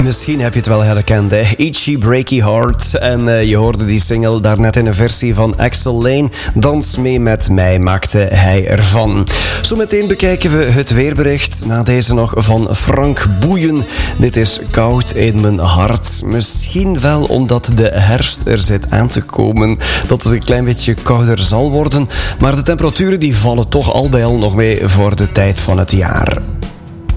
Misschien heb je het wel herkend, hè? Itchy Breaky Heart. En je hoorde die single daarnet in een versie van Axel Lane. Dans mee met mij maakte hij ervan. Zometeen bekijken we het weerbericht. Na deze nog van Frank Boeien. Dit is Koud in mijn hart. Misschien wel omdat de herfst er zit aan te komen. Dat het een klein beetje kouder zal worden. Maar de temperaturen die vallen toch al bij al nog mee voor de tijd van het jaar.